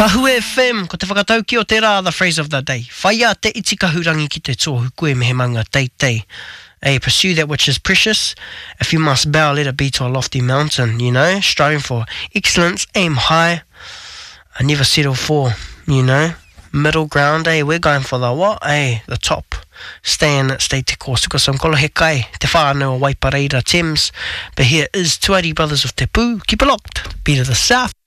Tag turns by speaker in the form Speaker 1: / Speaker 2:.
Speaker 1: Tahu FM, ko te whakatau ki o te rā, the phrase of the day. Whaia te iti kahurangi ki te tōhu koe me he manga teitei. Pursue that which is precious. If you must bow, let it be to a lofty mountain, you know. Striving for excellence, aim high. I never settle for, you know, middle ground, We're going for the what? The top. Stay te kōsuka some kolo he kai. Te whānau o Waipareira Thames. But here is Tuari Brothers of Te Pū. Keep it locked. Beat of the South.